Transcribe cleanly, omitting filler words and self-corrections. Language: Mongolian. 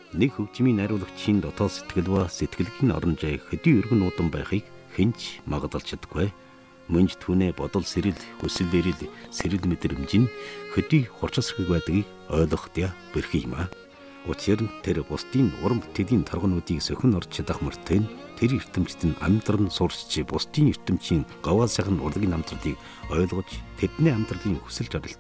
Нэг хөгжмийн найруулагчийн дотоод сэтгэл ба сэтгэлгийн орон зай хэдий өргөн уудан байхыг хинч магадalж чаддаггүй. Мөнж түүнээ бодол сэрэл, хүсэл эрэл, сэрэл мэдрэмж нь хэдий хурцсрэг байдгийг ойлгохдоо бэрхий юм аа. Учир нь тэр бусдын уран бүтээлийн торгонуудыг сөхөн орж чадах мөртөө тэр ертөмжид нь амьдран сурч бусдын ертөмжийн гаваа сайхан урлагийн амтралыг ойлгож тэдний амтралын хүсэл зорилт